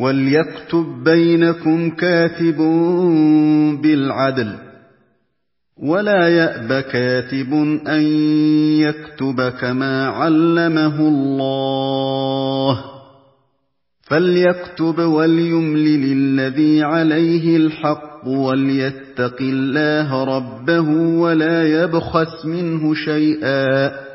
وَلْيَكْتُب بَّيْنَكُمْ كَاتِبٌ بِالْعَدْلِ ۖ وَلَا يَأْبَ كَاتِبٌ أَن يَكْتُبَ كَمَا عَلَّمَهُ اللَّهُ ۚ فَلْيَكْتُبْ وَلْيُمْلِلِ الَّذِي عَلَيْهِ الْحَقُّ وَلْيَتَّقِ اللَّهَ رَبَّهُ وَلَا يَبْخَسْ مِنْهُ شَيْئًا